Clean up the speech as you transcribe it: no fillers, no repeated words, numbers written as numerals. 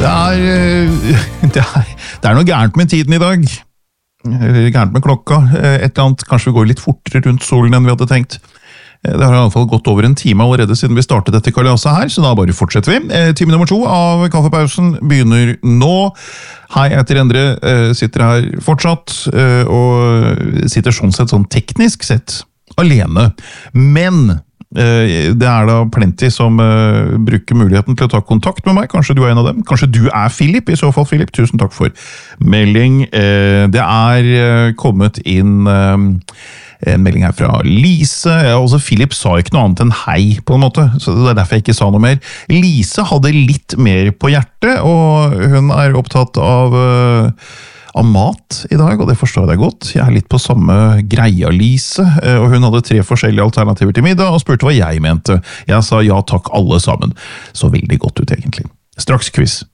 Det er noe gærent med tiden i dag. Gærent med klokka. Et eller annet, kanskje vi går litt fortere rundt solen enn vi hadde tenkt. Det har i alle fall gått over en time allerede siden vi startet dette kalaset her, så da bare fortsetter vi. Time nummer 2 av kaffepausen begynner nå. Hei, jeg heter Endre, sitter her fortsatt, og sitter sånn teknisk sett alene. Men det er da plenty som bruker muligheten til å ta kontakt med meg. Kanskje du er en av dem. Kanskje du er Philip. I så fall, Philip, tusen takk for melding. Det er kommet inn en melding her fra Lise. Også Philip sa ikke noe annet enn hei, på en måte. Så det er derfor jeg ikke sa noe mer. Lise hadde litt mer på hjertet, og hun er opptatt av mat i dag, og det forstår jeg godt. Jeg er litt på samme greia, Lise, og hun hadde 3 forskjellige alternativer til middag, og spurte hva jeg mente. Jeg sa ja takk alle sammen. Så veldig godt ut egentlig. Straks quiz.